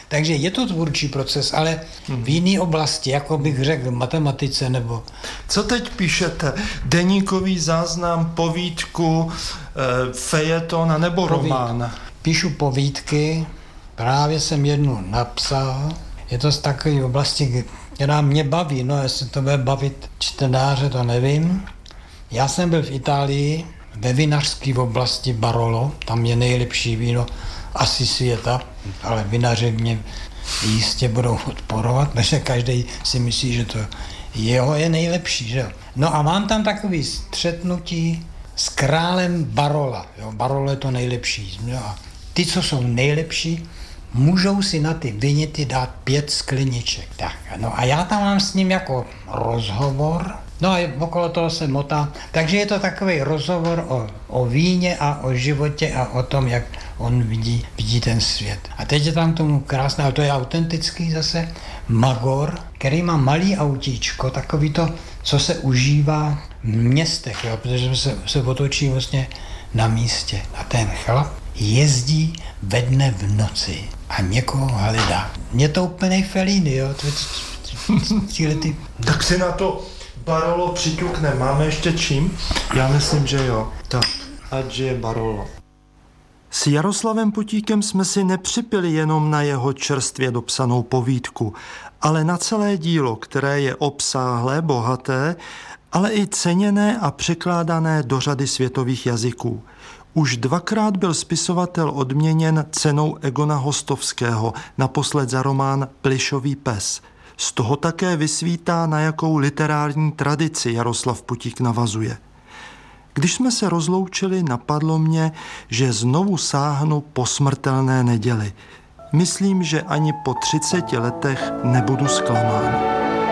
Takže je to tvůrčí proces, ale v jiné oblasti, jako bych řekl, matematice nebo... Co teď píšete? Deníkový záznam, povídku, fejeton nebo román? Píšu povídky, právě jsem jednu napsal. Je to z takové oblasti, která mě baví, no jestli to bude bavit čtenáře, to nevím. Já jsem byl v Itálii, ve vinařské oblasti Barolo, tam je nejlepší víno asi světa, ale vinaři mě jistě budou odporovat, protože každý si myslí, že to jeho je nejlepší, že jo. No a mám tam takový střetnutí s králem Barola, jo, Barolo je to nejlepší, jo. A ty, co jsou nejlepší, můžou si na ty vinity dát 5 skleniček. Tak, no a já tam mám s ním jako rozhovor, no a okolo toho se motá. Takže je to takový rozhovor o víně a o životě a o tom, jak on vidí ten svět. A teď je tam tomu krásné, a to je autentický zase, Magor, který má malý autíčko, takový to, co se užívá v městech, jo, protože se otočí vlastně na místě. A ten chlap jezdí ve dne v noci a někoho hledá. Mně to úplně Fellini, jo. Tak si na to Barolo přiťukne. Máme ještě čím? Já myslím, že jo. Tak, ať je Barolo. S Jaroslavem Putíkem jsme si nepřipili jenom na jeho čerstvě dopsanou povídku, ale na celé dílo, které je obsáhlé, bohaté, ale i ceněné a překládané do řady světových jazyků. Už 2krát byl spisovatel odměněn cenou Egona Hostovského, naposled za román Plišový pes. Z toho také vysvítá, na jakou literární tradici Jaroslav Putík navazuje. Když jsme se rozloučili, napadlo mě, že znovu sáhnu po Smrtelné neděli. Myslím, že ani po 30 letech nebudu zklamán.